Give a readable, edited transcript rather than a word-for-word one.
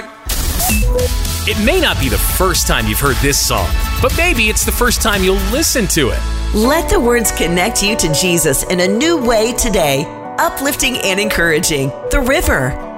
right. It may not be the first time you've heard this song, but maybe it's the first time you'll listen to it. Let the words connect you to Jesus in a new way today. Uplifting and encouraging. The River.